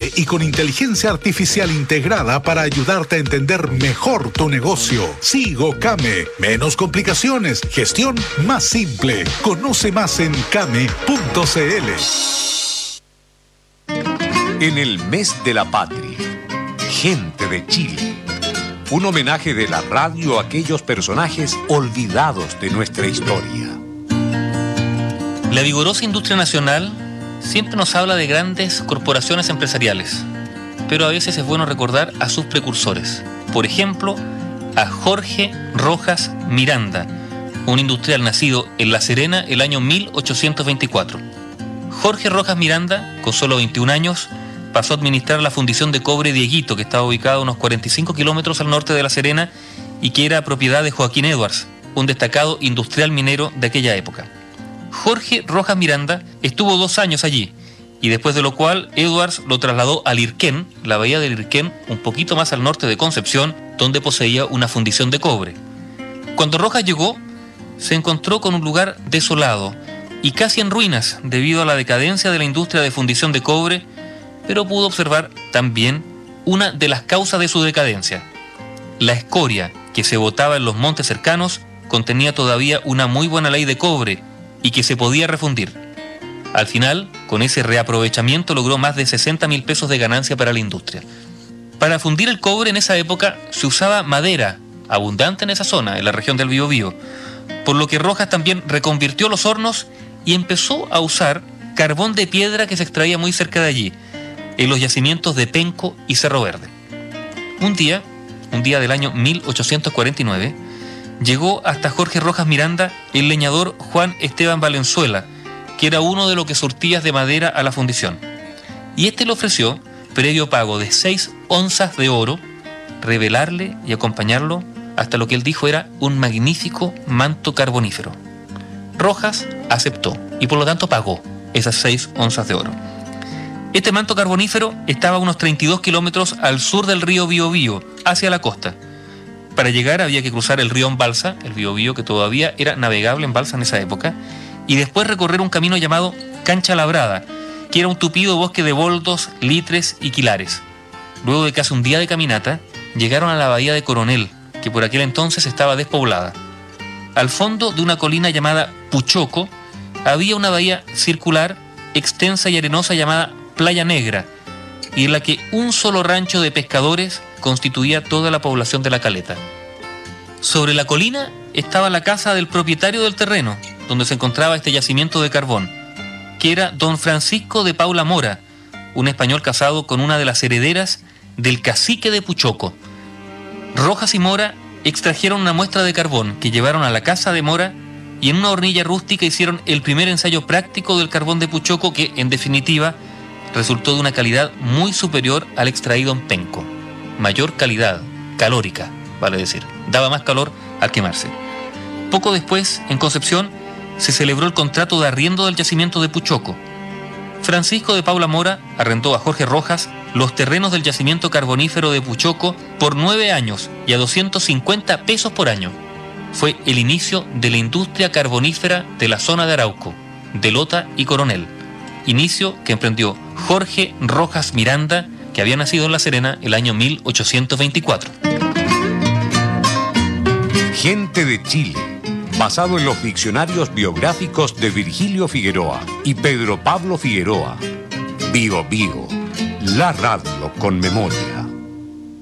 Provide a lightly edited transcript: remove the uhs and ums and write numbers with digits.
simple y con inteligencia artificial integrada para ayudarte a entender mejor tu negocio. Sigocame. Menos complicaciones. Gestión más simple. Conoce más en came.cl. En el mes de la patria, gente de Chile. Un homenaje de la radio a aquellos personajes olvidados de nuestra historia. La vigorosa industria nacional siempre nos habla de grandes corporaciones empresariales, pero a veces es bueno recordar a sus precursores. Por ejemplo, a Jorge Rojas Miranda, un industrial nacido en La Serena el año 1824. Jorge Rojas Miranda, con solo 21 años, pasó a administrar la fundición de cobre Dieguito, que estaba ubicada a unos 45 kilómetros al norte de La Serena y que era propiedad de Joaquín Edwards, un destacado industrial minero de aquella época. Jorge Rojas Miranda estuvo 2 años allí, y después de lo cual Edwards lo trasladó a Lirquén, la bahía de Lirquén, un poquito más al norte de Concepción, donde poseía una fundición de cobre. Cuando Rojas llegó, se encontró con un lugar desolado y casi en ruinas debido a la decadencia de la industria de fundición de cobre, pero pudo observar también una de las causas de su decadencia. La escoria que se botaba en los montes cercanos contenía todavía una muy buena ley de cobre y que se podía refundir. Al final, con ese reaprovechamiento logró más de 60.000 pesos de ganancia para la industria. Para fundir el cobre en esa época se usaba madera, abundante en esa zona, en la región del Biobío, por lo que Rojas también reconvirtió los hornos y empezó a usar carbón de piedra que se extraía muy cerca de allí, en los yacimientos de Penco y Cerro Verde. Un día del año 1849, llegó hasta Jorge Rojas Miranda el leñador Juan Esteban Valenzuela, que era uno de los que surtía de madera a la fundición. Y este le ofreció, previo pago de 6 onzas de oro, revelarle y acompañarlo hasta lo que él dijo era un magnífico manto carbonífero. Rojas aceptó y por lo tanto pagó esas 6 onzas de oro. Este manto carbonífero estaba a unos 32 kilómetros al sur del río Biobío, hacia la costa. Para llegar había que cruzar el río en balsa, el Biobío, que todavía era navegable en balsa en esa época, y después recorrer un camino llamado Cancha Labrada, que era un tupido bosque de boldos, litres y quilares. Luego de casi un día de caminata, llegaron a la bahía de Coronel, que por aquel entonces estaba despoblada. Al fondo de una colina llamada Puchoco, había una bahía circular, extensa y arenosa llamada Playa Negra, y en la que un solo rancho de pescadores constituía toda la población de la caleta. Sobre la colina estaba la casa del propietario del terreno, donde se encontraba este yacimiento de carbón, que era don Francisco de Paula Mora, un español casado con una de las herederas del cacique de Puchoco. Rojas y Mora extrajeron una muestra de carbón que llevaron a la casa de Mora y en una hornilla rústica hicieron el primer ensayo práctico del carbón de Puchoco que, en definitiva, resultó de una calidad muy superior al extraído en Penco. Mayor calidad, calórica, vale decir, daba más calor al quemarse. Poco después, en Concepción, se celebró el contrato de arriendo del yacimiento de Puchoco. Francisco de Paula Mora arrendó a Jorge Rojas los terrenos del yacimiento carbonífero de Puchoco por 9 años y a 250 pesos por año. Fue el inicio de la industria carbonífera de la zona de Arauco, de Lota y Coronel. Inicio que emprendió Jorge Rojas Miranda, que había nacido en La Serena el año 1824. Gente de Chile, basado en los diccionarios biográficos de Virgilio Figueroa y Pedro Pablo Figueroa. Bio Bio, la radio con memoria.